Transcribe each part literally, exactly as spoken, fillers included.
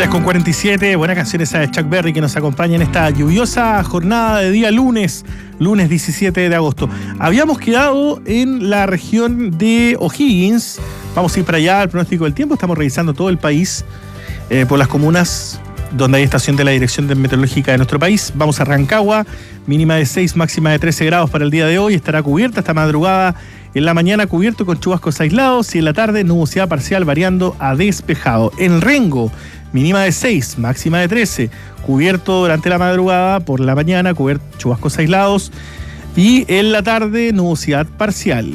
tres con cuarenta y siete, buena canción esa de Chuck Berry que nos acompaña en esta lluviosa jornada de día lunes, lunes diecisiete de agosto. Habíamos quedado en la región de O'Higgins, vamos a ir para allá al pronóstico del tiempo, estamos revisando todo el país eh, por las comunas donde hay estación de la Dirección Meteorológica de nuestro país. Vamos a Rancagua, mínima de seis, máxima de trece grados para el día de hoy, estará cubierta esta madrugada. En la mañana cubierto con chubascos aislados y en la tarde nubosidad parcial variando a despejado. En Rengo, mínima de seis, máxima de trece, cubierto durante la madrugada, por la mañana cubierto chubascos aislados y en la tarde nubosidad parcial.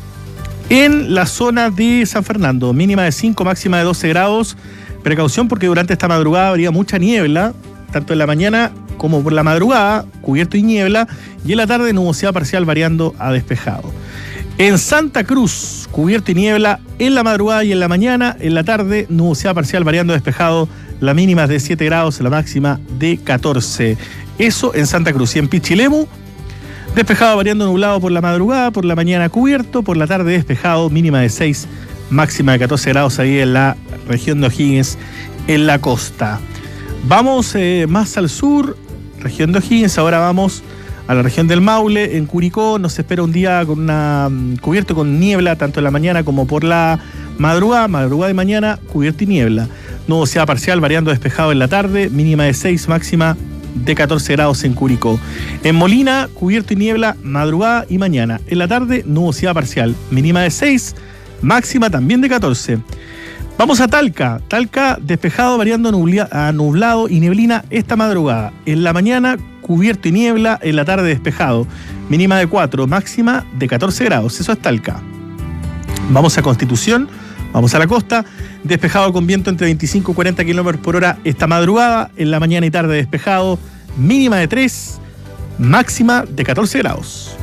En la zona de San Fernando, mínima de cinco, máxima de doce grados. Precaución porque durante esta madrugada habría mucha niebla, tanto en la mañana como por la madrugada, cubierto y niebla, y en la tarde nubosidad parcial variando a despejado. En Santa Cruz, cubierto y niebla en la madrugada y en la mañana, en la tarde nubosidad parcial variando a despejado, la mínima es de siete grados, la máxima de catorce. Eso en Santa Cruz. Y en Pichilemu, despejado variando nublado por la madrugada, por la mañana cubierto, por la tarde despejado, mínima de seis, máxima de catorce grados ahí en la región de O'Higgins, en la costa. Vamos eh, más al sur, región de O'Higgins, ahora vamos a la región del Maule. En Curicó nos espera un día con una cubierto con niebla, tanto en la mañana como por la madrugada, madrugada y mañana, cubierto y niebla. Nubosidad parcial variando despejado en la tarde, mínima de seis, máxima de catorce grados en Curicó. En Molina, cubierto y niebla, madrugada y mañana. En la tarde, nubosidad parcial, mínima de seis, máxima también de catorce. Vamos a Talca. Talca, despejado variando nublia, a nublado y neblina esta madrugada. En la mañana, cubierto y niebla, en la tarde despejado. Mínima de cuatro, máxima de catorce grados. Eso es Talca. Vamos a Constitución, vamos a la costa. Despejado con viento entre veinticinco y cuarenta kilómetros por hora esta madrugada. En la mañana y tarde despejado. Mínima de tres, máxima de catorce grados.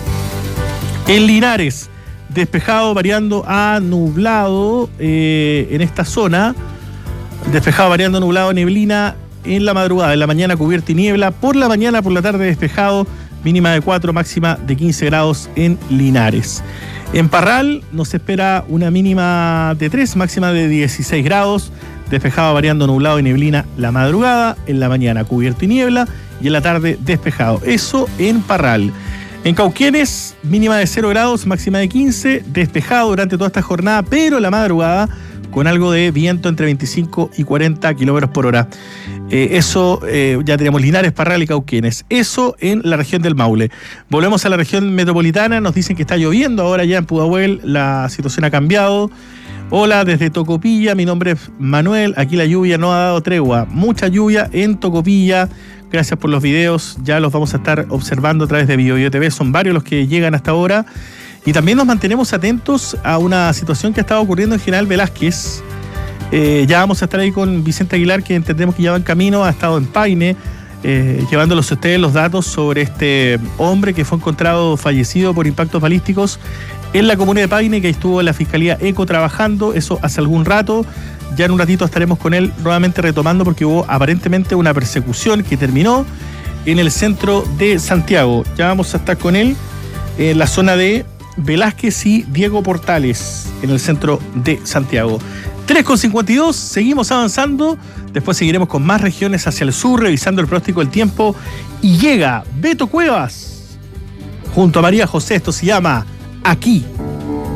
En Linares, despejado variando a nublado eh, en esta zona. Despejado variando nublado, neblina en la madrugada, en la mañana cubierto y niebla, por la mañana, por la tarde despejado, mínima de cuatro, máxima de quince grados en Linares. En Parral nos espera una mínima de tres, máxima de dieciséis grados, despejado variando nublado y neblina la madrugada, en la mañana cubierto y niebla y en la tarde despejado. Eso en Parral. En Cauquenes, mínima de cero grados, máxima de quince, despejado durante toda esta jornada, pero la madrugada con algo de viento entre veinticinco y cuarenta kilómetros por hora. Eh, eso, eh, ya tenemos Linares, Parral y Cauquenes. Eso en la región del Maule. Volvemos a la región metropolitana, nos dicen que está lloviendo ahora ya en Pudahuel, la situación ha cambiado. Hola, desde Tocopilla, mi nombre es Manuel, aquí la lluvia no ha dado tregua. Mucha lluvia en Tocopilla. Gracias por los videos, ya los vamos a estar observando a través de BioBio T V, son varios los que llegan hasta ahora. Y también nos mantenemos atentos a una situación que ha estado ocurriendo en General Velázquez. Eh, ya vamos a estar ahí con Vicente Aguilar, que entendemos que ya va en camino, ha estado en Paine, eh, llevándolos a ustedes los datos sobre este hombre que fue encontrado fallecido por impactos balísticos en la comuna de Paine, que estuvo en la Fiscalía ECO trabajando, eso hace algún rato. Ya en un ratito estaremos con él nuevamente retomando porque hubo aparentemente una persecución que terminó en el centro de Santiago. Ya vamos a estar con él en la zona de Velázquez y Diego Portales, en el centro de Santiago. tres con cincuenta y dos, seguimos avanzando. Después seguiremos con más regiones hacia el sur, revisando el pronóstico del tiempo. Y llega Beto Cuevas junto a María José. Esto se llama Aquí